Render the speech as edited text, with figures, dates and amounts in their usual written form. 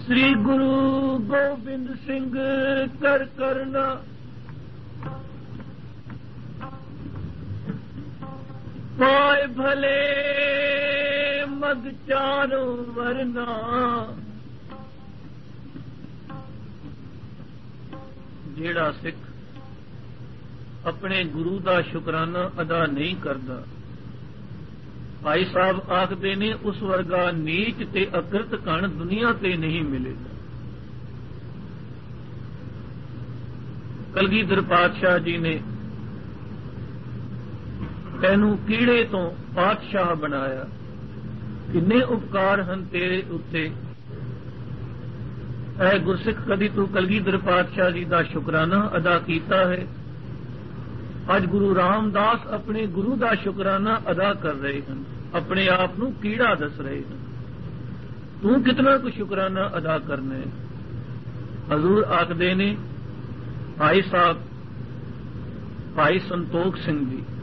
ਸ੍ਰੀ ਗੁਰੂ ਗੋਬਿੰਦ ਸਿੰਘ ਕਰ ਕਰਨਾ ਪਾਏ ਭਲੇ ਮਗ ਚਾਰੋ ਵਰਨਾ। ਜਿਹੜਾ ਸਿੱਖ ਆਪਣੇ ਗੁਰੂ ਦਾ ਸ਼ੁਕਰਾਨਾ ਅਦਾ ਨਹੀਂ ਕਰਦਾ, ਭਾਈ ਸਾਹਿਬ ਆਖਦੇ ਨੇ ਉਸ ਵਰਗਾ ਨੀਚ ਤੇ ਅਕਿਰਤ ਕਣ ਦੁਨੀਆ ਤੇ ਨਹੀਂ ਮਿਲੇਗਾ। ਕਲਗੀਧਰ ਪਾਤਸ਼ਾਹ ਜੀ ਨੇ ਤੈਨੂੰ ਕੀੜੇ ਤੋਂ ਪਾਤਸ਼ਾਹ ਬਣਾਇਆ, ਕਿੰਨੇ ਉਪਕਾਰ ਹਨ ਤੇਰੇ ਉੱਤੇ। ਐ ਗੁਰਸਿੱਖ, ਕਦੀ ਤੂੰ ਕਲਗੀਧਰ ਪਾਤਸ਼ਾਹ ਜੀ ਦਾ ਸ਼ੁਕਰਾਨਾ ਅਦਾ ਕੀਤਾ ਹੈ? ਅੱਜ ਗੁਰੂ ਰਾਮਦਾਸ ਆਪਣੇ ਗੁਰੂ ਦਾ ਸ਼ੁਕਰਾਨਾ ਅਦਾ ਕਰ ਰਹੇ ਹਨ, ਆਪਣੇ ਆਪ ਨੂੰ ਕੀੜਾ ਦੱਸ ਰਹੇ ਹਨ। ਤੂੰ ਕਿਤਨਾ ਕੁ ਸ਼ੁਕਰਾਨਾ ਅਦਾ ਕਰਨਾ ਹੈ? ਹਜ਼ੂਰ ਆਖਦੇ ਨੇ, ਭਾਈ ਸਾਹਿਬ ਭਾਈ ਸੰਤੋਖ ਸਿੰਘ ਜੀ